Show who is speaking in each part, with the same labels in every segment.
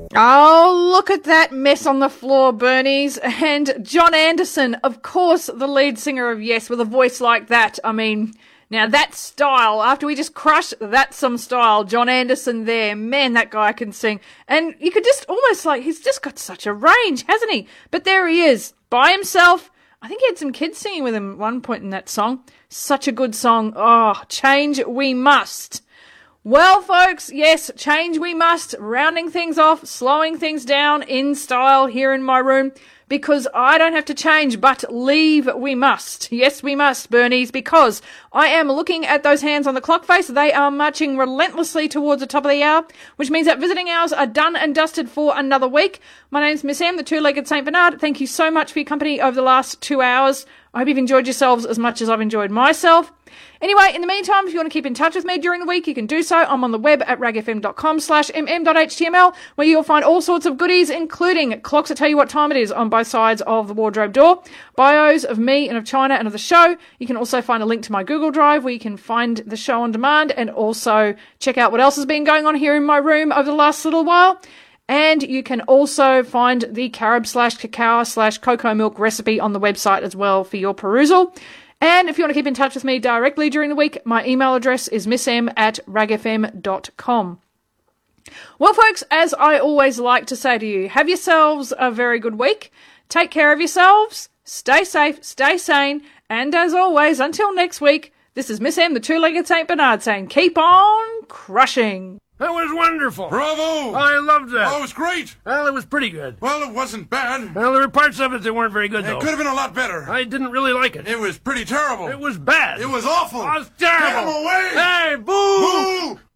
Speaker 1: Oh, look at that mess on the floor, Bernies. And John Anderson, of course, the lead singer of Yes, with a voice like that. I mean, now that style, after we just crushed That's Some Style, John Anderson there, man, that guy can sing. And you could just almost he's just got such a range, hasn't he? But there he is, by himself. I think he had some kids singing with him at one point in that song. Such a good song. Oh, Change We Must. Well, folks, yes, change we must, rounding things off, slowing things down in style here in my room, because I don't have to change, but leave we must. Yes, we must, Bernies, because I am looking at those hands on the clock face. They are marching relentlessly towards the top of the hour, which means that visiting hours are done and dusted for another week. My name's Miss M, the two-legged St. Bernard. Thank you so much for your company over the last 2 hours. I hope you've enjoyed yourselves as much as I've enjoyed myself. Anyway, in the meantime, if you want to keep in touch with me during the week, you can do so. I'm on the web at ragfm.com/mm.html, where you'll find all sorts of goodies, including clocks that tell you what time it is on both sides of the wardrobe door, bios of me and of China and of the show. You can also find a link to my Google Drive where you can find the show on demand and also check out what else has been going on here in my room over the last little while. And you can also find the carob/cacao/cocoa milk recipe on the website as well for your perusal. And if you want to keep in touch with me directly during the week, my email address is missm@ragfm.com. Well, folks, as I always like to say to you, have yourselves a very good week. Take care of yourselves. Stay safe, stay sane. And as always, until next week, this is Miss M, the two-legged St. Bernard, saying keep on crushing.
Speaker 2: That was wonderful.
Speaker 3: Bravo!
Speaker 2: I loved that.
Speaker 3: Oh, it was great.
Speaker 2: Well, it was pretty good.
Speaker 3: Well, it wasn't bad.
Speaker 2: Well, there were parts of it that weren't very good, though.
Speaker 3: It could have been a lot better.
Speaker 2: I didn't really like it.
Speaker 3: It was pretty terrible.
Speaker 2: It was bad.
Speaker 3: It was awful.
Speaker 2: It was terrible.
Speaker 3: Get him away!
Speaker 2: Hey, boo!
Speaker 3: Boo!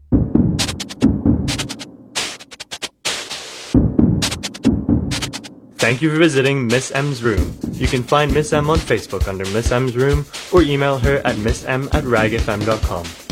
Speaker 4: Thank you for visiting Miss M's room. You can find Miss M on Facebook under Miss M's room or email her at missm@ragfm.com.